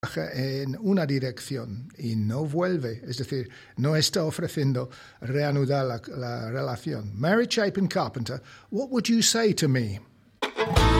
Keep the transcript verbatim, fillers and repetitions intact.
en una dirección y no vuelve, es decir, no está ofreciendo reanudar la, la relación. Mary Chapin Carpenter, what would you say to me?